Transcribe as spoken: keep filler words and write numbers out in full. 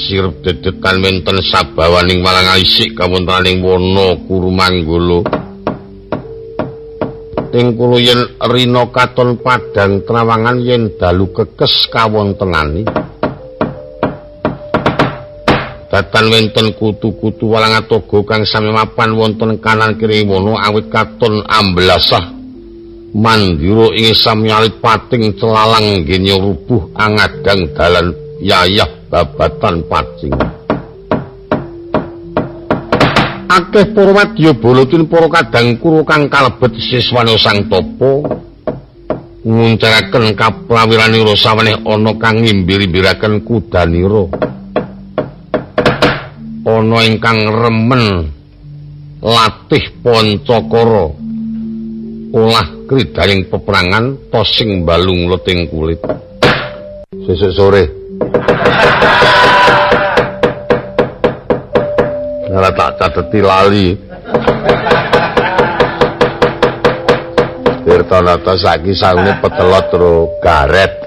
sirep dedetan wonten sabawaning malang alisik kawontenaning wana Kurumanggala. Ing kula yen rina katon padang trawangan yen dalu kekes kawontenani. Datan wonten kutu-kutu walangatoga kang sami mapan wonten kanan kiri wana awit katon amblasah mandira ing sami alit pating celalang genya rubuh angadang dalan yayah babatan pacing. Akeh para wadya balatin para kadang kura kang kalebet siswane Sang Tapa nguncaraken kaprawiranira saweneh ana kang ngimbir-imbiraken kudanira. Ana ingkang remen latih pancakara olah kridaning peperangan tosing balung leting kulit. Sesuk sore ora tak cateti lali. Tirtanata saiki saune petelot ro garet.